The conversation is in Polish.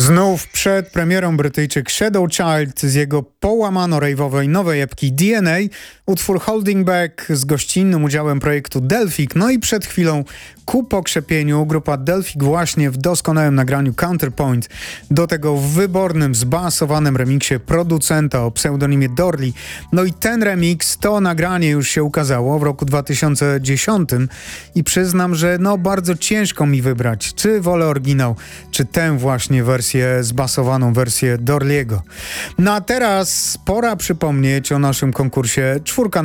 Znów przed premierą Brytyjczyk Shadow Child z jego połamano-rejwowej nowej epki DNA, utwór Holding Back z gościnnym udziałem projektu Delphik, no i przed chwilą ku pokrzepieniu grupa Delphik właśnie w doskonałym nagraniu Counterpoint, do tego w wybornym, zbasowanym remiksie producenta o pseudonimie Dorli. No i ten remix, to nagranie już się ukazało w roku 2010 i przyznam, że bardzo ciężko mi wybrać, czy wolę oryginał, czy tę właśnie wersję, zbasowaną wersję Dorliego. No a teraz pora przypomnieć o naszym konkursie Czwórka